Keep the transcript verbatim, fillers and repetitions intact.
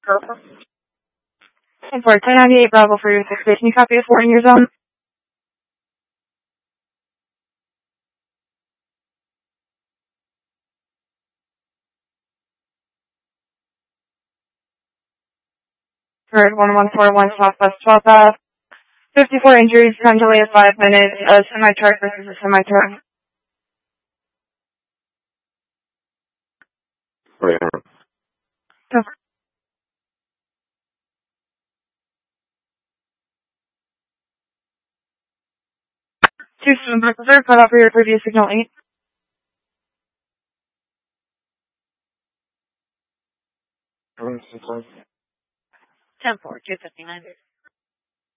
And for ten ninety-eight Bravo for your six base, can you copy a four in your zone? For one one four one Southwest twelfth Ave. fifty-four injuries, time delay of five minutes, uh, semi-truck versus a semi-truck. Right. Over. Two seven Black Reserve, cut off for your previous signal eight. Ten ten four, two fifty-nine.